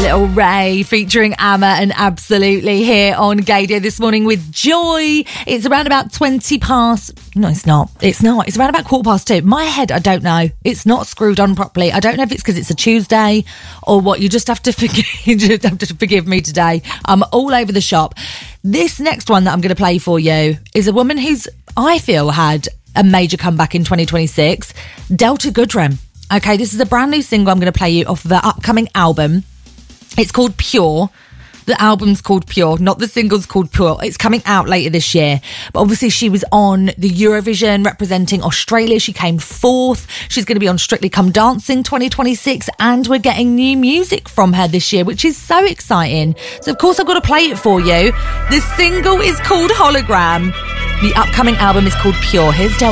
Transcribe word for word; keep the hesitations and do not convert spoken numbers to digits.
little Ray featuring Amma and Absolutely here on Gaydio this morning with Joy. It's around about twenty past. No, it's not. It's not. It's around about quarter past two. My head, I don't know. It's not screwed on properly. I don't know if it's because it's a Tuesday or what. You just have to forgive, you just have to forgive me today. I'm all over the shop. This next one that I'm going to play for you is a woman who's, I feel, had a major comeback in twenty twenty-six. Delta Goodrem. Okay, this is a brand new single I'm going to play you off the upcoming album. It's called Pure. The album's called Pure, not the single's called Pure. It's coming out later this year. But obviously she was on the Eurovision representing Australia. She came fourth. She's going to be on Strictly Come Dancing twenty twenty-six. And we're getting new music from her this year, which is so exciting. So, of course, I've got to play it for you. The single is called Hologram. The upcoming album is called Pure. Here's Delta